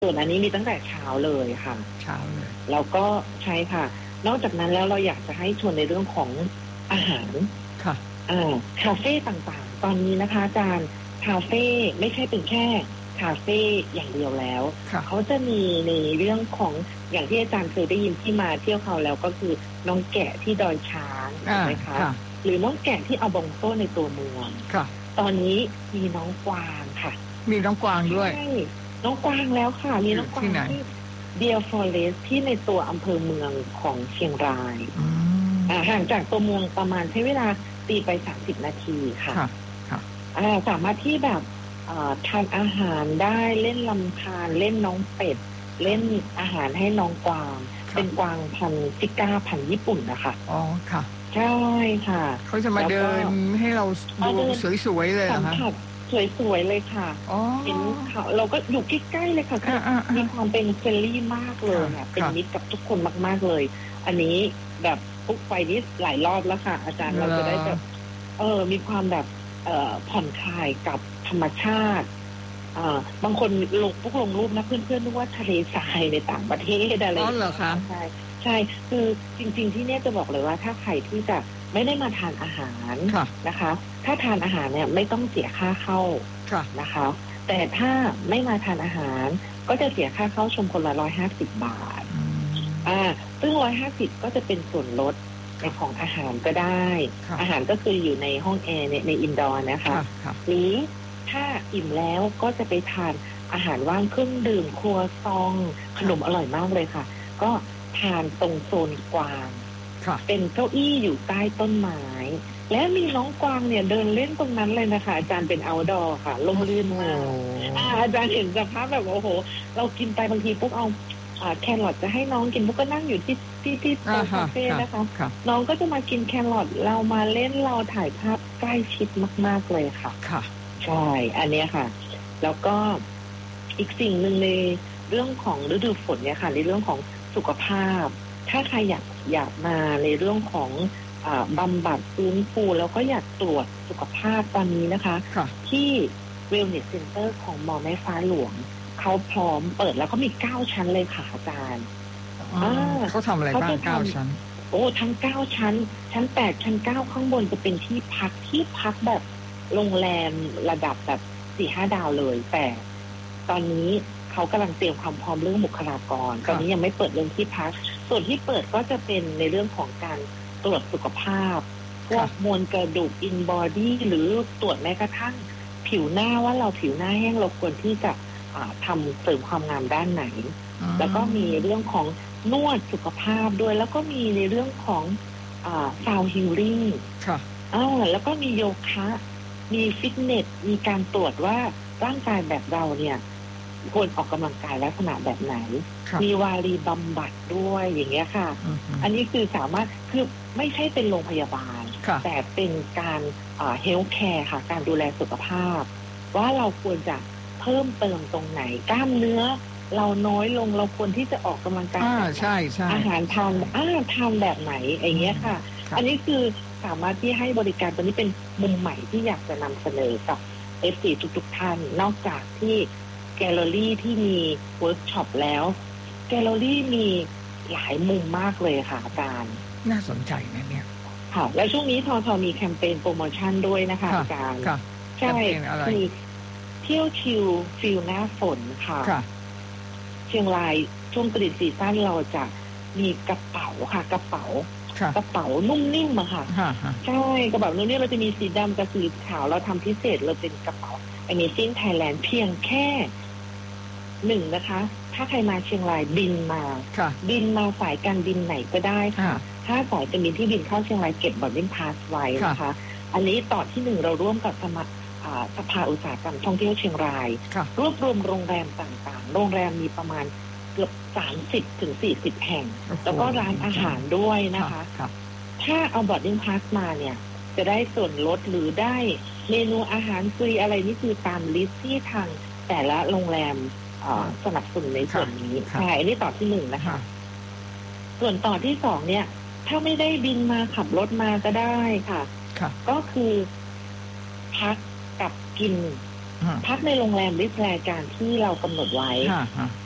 ส่วนอันนี้มีตั้งแต่เช้าเลยค่ะเช้าเลยแล้วก็ใช่ค่ะนอกจากนั้นแล้วเราอยากจะให้ชวนในเรื่องของอาหารค่ะคาเฟ่ต่างๆตอนนี้นะคะอาจารย์คาเฟ่ไม่ใช่เป็นแค่คาเฟ่อย่างเดียวแล้วเขาจะมีในเรื่องของอย่างที่อาจารย์เคยได้ยินที่มาเที่ยวเขาแล้วก็คือน้องแกะที่ดอยช้างใช่ไหมคะหรือน้องแกะที่อาบองโต้ในตัวเมืองตอนนี้มีน้องกวางค่ะมีน้องกวางด้วยใช่น้องกวางแล้วค่ะมีน้องกวางที่เดียร์ฟอเรสที่ในตัวอำเภอเมืองของเชียงรายห่างจากตัวเมืองประมาณใช้เวลาตีไป30 นาทีค่ะสามารถที่แบบทานอาหารได้เล่นลำธารเล่นน้องเป็ดเล่นอาหารให้น้องกวางเป็นกวางพันธุ์ซิก้าพันธุ์ญี่ปุ่นนะคะอ๋อค่ะใช่ค่ะเขาจะมาเดินให้เราดูสวยๆเลยสัมผัสสวยๆเลยค่ะเห็นเขาเราก็อยู่ใกล้ๆเลยค่ะมีความเป็นเฟรนลี่มากเลยค่ะเป็นมิตรกับทุกคนมากๆเลยอันนี้แบบปุ๊บไปนี่หลายรอบแล้วค่ะอาจารย์เราจะได้แบบมีความแบบผ่อนคลายกับธรรมชาติบางคนลงรูปนะเพื่อนๆนึกว่าทะเลทรายในต่างประเทศอะไรเหรอคะใช่คือจริงๆที่เนี่ยจะบอกเลยว่าถ้าใครที่จะไม่ได้มาทานอาหารนะคะถ้าทานอาหารเนี่ยไม่ต้องเสียค่าเข้านะคะแต่ถ้าไม่มาทานอาหารก็จะเสียค่าเข้าชมคนละ150 บาทซึ่ง150ก็จะเป็นส่วนลดในของอาหารก็ได้อาหารก็คืออยู่ในห้องแอร์ในอินดอร์นะคะหรือถ้าอิ่มแล้วก็จะไปทานอาหารว่างเครื่องดื่มครัวซองขนมอร่อยมากเลยค่ะก็ทานตรงโซนกวางเป็นเก้าอี้อยู่ใต้ต้นไม้และมีน้องกวางเนี่ยเดินเล่นตรงนั้นเลยนะคะอาจารย์เป็นเอาท์ดอร์ค่ะลมลื่นมากอาจารย์เห็นสภาพแบบโอ้โหเรากินไปบางทีปุ๊บเอาแครอทจะให้น้องกินพวกก็นั่งอยู่ที่โต๊ะคาเฟ่นะคะน้องก็จะมากินแครอทเรามาเล่นเราถ่ายภาพใกล้ชิดมากๆเลยค่ะใช่อันนี้ค่ะแล้วก็อีกสิ่งหนึ่งในเรื่องของฤดูฝนเนี่ยค่ะในเรื่องของสุขภาพถ้าใครอยากมาในเรื่องของบำบัดฟื้นฟูแล้วก็อยากตรวจสุขภาพตอนนี้นะคะที่ Wellness Center ของมอแม่ฟ้าหลวงเขาพร้อมเปิดแล้วเขามี9 ชั้นเลยค่ะอาจารย์เขาทำอะไรบ้าง9 ชั้นโอ้ทั้ง9 ชั้นชั้น8ชั้น9ข้างบนจะเป็นที่พักแบบโรงแรมระดับแบบ4-5 ดาวเลยแต่ตอนนี้เขากำลังเตรียมความพร้อมเรื่องบุคลากรตอนนี้ยังไม่เปิดเรื่องที่พักส่วนที่เปิดก็จะเป็นในเรื่องของการตรวจสุขภาพพวกมวลกระดูกอินบอดี้หรือตรวจแม้กระทั่งผิวหน้าว่าเราผิวหน้าแห้งเราควรที่จะทำเสริมความงามด้านไหนแล้วก็มีเรื่องของนวดสุขภาพด้วยแล้วก็มีในเรื่องของซาวฮิลลิ่งแล้วก็มีโยคะมีฟิตเนสมีการตรวจว่าร่างกายแบบเราเนี่ยควรออกกำลังกายลักษณะแบบไหนมีวารีบำบัดด้วยอย่างเงี้ยค่ะอันนี้คือสามารถคือไม่ใช่เป็นโรงพยาบาลแต่เป็นการเฮลท์แคร์ค่ะการดูแลสุขภาพว่าเราควรจะเพิ่มเติมตรงไหนกล้ามเนื้อเราน้อยลงเราควรที่จะออกกำลังกายใช่อาหารทานแบบไหนอย่างเงี้ยค่ะอันนี้คือสามารถที่ให้บริการตัวนี้เป็นมุมใหม่ที่อยากจะนำเสนอกับ FC ทุกท่านนอกจากที่แกลเลอรี่ที่มีเวิร์กช็อปแล้วแกลเลอรี่มีหลายมุมมากเลยค่ะอาจารย์น่าสนใจนะเนี่ยค่ะและช่วงนี้ททมีแคมเปญโปรโมชั่นด้วยนะคะอาจารย์ใช่คือเที่ยวชิลฟิลหน้าฝนค่ะเชียงรายช่วงกรีดซีซั่นเราจะมีกระเป๋าค่ะกระเป๋านุ่มนิ่มอะค่ะใช่กระเป๋านุ่มนิ่มเราจะมีสีดำกับสีขาวเราทำพิเศษเราเป็นกระเป๋าAmazing Thailand เพียงแค่1นะคะถ้าใครมาเชียงรายบินมาสายการบินไหนก็ได้ค่ะถ้าสายการบินที่บินเข้าเชียงรายเก็บบอร์ดดิ้งพาสไว้นะคะอันนี้ต่อที่1เราร่วมกับสภาอุตสาหกรรมท่องเที่ยวเชียงรายรวบรวมโรงแรมต่างๆโรงแรมมีประมาณเกือบ30-40 แห่งแล้วก็ร้านอาหารด้วยนะคะถ้าเอาบอร์ดดิ้งพาสมาเนี่ยจะได้ส่วนลดหรือได้เมนูอาหารฟรีอะไรนี่คือตามลิสต์ที่ทางแต่ละโรงแรมสนับสนุนในส่วนนี้ใช่อันนี้ต่อที่1นะคะส่วนต่อที่2เนี่ยถ้าไม่ได้บินมาขับรถมาก็ได้ค่ะก็คือพักกับกินพักในโรงแรมด้วยรายการที่เรากำหนดไว้